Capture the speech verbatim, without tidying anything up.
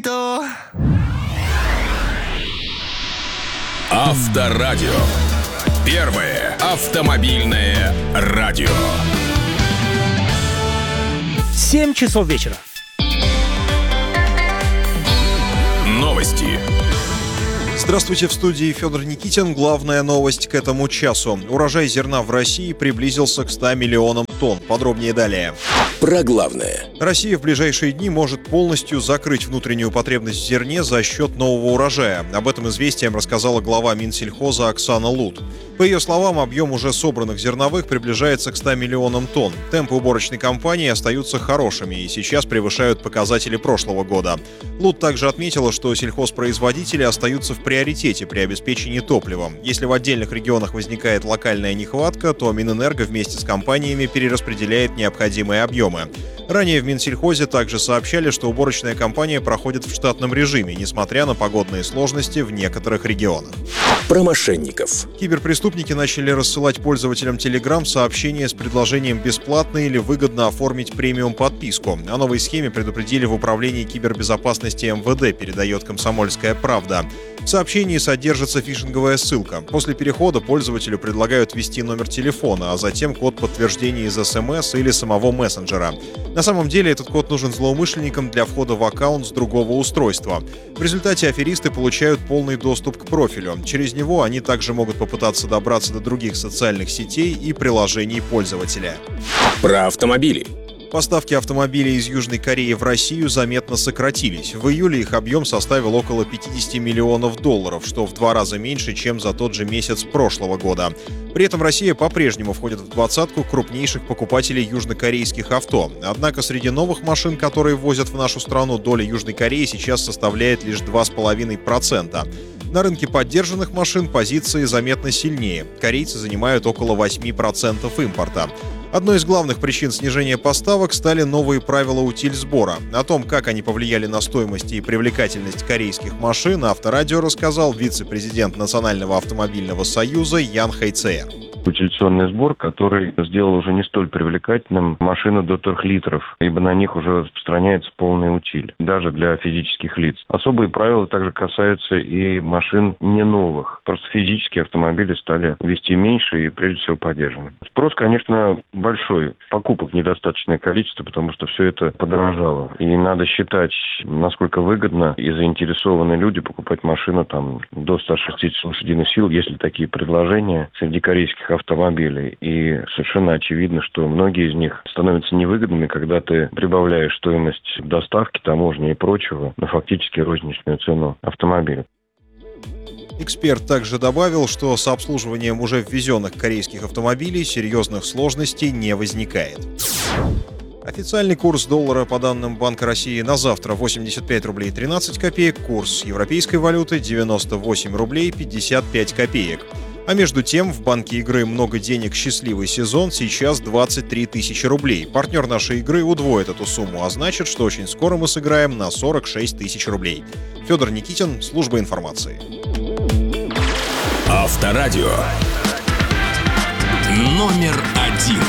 Авторадио. Первое автомобильное радио. семь часов вечера. Новости. Здравствуйте, в студии Федор Никитин. Главная новость к этому часу. Урожай зерна в России приблизился к ста миллионам тонн. Подробнее далее. Про главное. Россия в ближайшие дни может полностью закрыть внутреннюю потребность в зерне за счет нового урожая. Об этом «Известиям» рассказала глава Минсельхоза Оксана Лут. По ее словам, объем уже собранных зерновых приближается к ста миллионам тонн. Темпы уборочной кампании остаются хорошими и сейчас превышают показатели прошлого года. Лут также отметила, что сельхозпроизводители остаются в приоритете при обеспечении топливом. Если в отдельных регионах возникает локальная нехватка, то Минэнерго вместе с компаниями перераспределяет необходимые объемы. Ранее в Минсельхозе также сообщали, что уборочная кампания проходит в штатном режиме, несмотря на погодные сложности в некоторых регионах. Про мошенников. Киберпреступники начали рассылать пользователям Telegram сообщения с предложением бесплатно или выгодно оформить премиум-подписку. О новой схеме предупредили в Управлении кибербезопасности эм вэ дэ, передает «Комсомольская правда». В сообщении содержится фишинговая ссылка. После перехода пользователю предлагают ввести номер телефона, а затем код подтверждения из эс эм эс или самого мессенджера. На самом деле этот код нужен злоумышленникам для входа в аккаунт с другого устройства. В результате аферисты получают полный доступ к профилю. Через него они также могут попытаться добраться до других социальных сетей и приложений пользователя. Про автомобили. Поставки автомобилей из Южной Кореи в Россию заметно сократились. В июле их объем составил около пятьдесят миллионов долларов, что в два раза меньше, чем за тот же месяц прошлого года. При этом Россия по-прежнему входит в двадцатку крупнейших покупателей южнокорейских авто. Однако среди новых машин, которые ввозят в нашу страну, доля Южной Кореи сейчас составляет лишь два с половиной процента. На рынке поддержанных машин позиции заметно сильнее. Корейцы занимают около восемь процентов импорта. Одной из главных причин снижения поставок стали новые правила утильсбора. О том, как они повлияли на стоимость и привлекательность корейских машин, Авторадио рассказал вице-президент Национального автомобильного союза Ян Хайцеер. Утилизационный сбор, который сделал уже не столь привлекательным машины до трёх литров, ибо на них уже распространяется полный утиль, даже для физических лиц. Особые правила также касаются и машин не новых. Просто физические автомобили стали вести меньше и, прежде всего, подержанные. Спрос, конечно, большой. Покупок недостаточное количество, потому что все это подорожало. И надо считать, насколько выгодно и заинтересованы люди покупать машину там до ста шестидесяти лошадиных сил, если такие предложения среди корейских автомобилей. И совершенно очевидно, что многие из них становятся невыгодными, когда ты прибавляешь стоимость доставки, таможни и прочего на фактически розничную цену автомобиля. Эксперт также добавил, что с обслуживанием уже ввезенных корейских автомобилей серьезных сложностей не возникает. Официальный курс доллара по данным Банка России на завтра восемьдесят пять рублей тринадцать копеек, курс европейской валюты девяносто восемь рублей пятьдесят пять копеек. А между тем, в банке игры «Много денег. Счастливый сезон» сейчас двадцать три тысячи рублей. Партнер нашей игры удвоит эту сумму, а значит, что очень скоро мы сыграем на сорок шесть тысяч рублей. Федор Никитин, служба информации. Авторадио. Номер один.